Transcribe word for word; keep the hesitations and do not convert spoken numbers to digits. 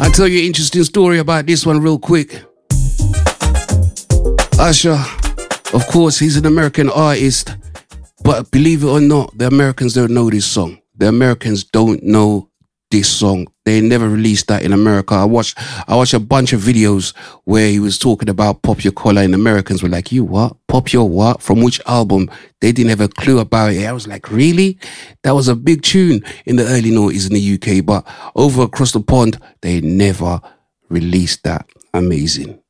I'll tell you an interesting story about this one real quick. Usher, of course, he's an American artist, but believe it or not, the Americans don't know this song. The Americans don't know this song. They never released that in America. I watched I watched a bunch of videos where he was talking about Pop Your Collar, and Americans were like, you what? Pop Your what? From which album? They didn't have a clue about it. I was like, really? That was a big tune in the early noughties in the U K, but over across the pond, they never released that. Amazing.